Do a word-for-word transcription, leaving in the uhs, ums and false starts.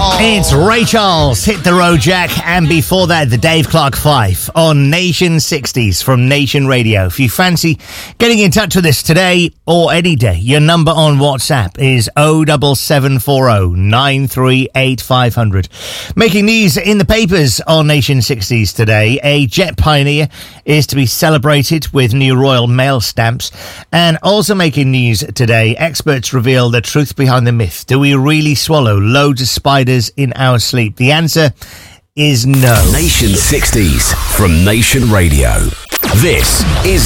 It's Ray Charles, Hit the Road Jack, and before that, the Dave Clark Five on Nation sixties from Nation Radio. If you fancy getting in touch with us today or any day, your number on WhatsApp is oh seven seven four oh nine three eight five hundred. Making news in the papers on Nation sixties today, a jet pioneer is to be celebrated with new Royal Mail stamps. And also making news today, experts reveal the truth behind the myth. Do we really swallow loads of spiders in our sleep? The answer is no. Nation sixties from Nation Radio. This is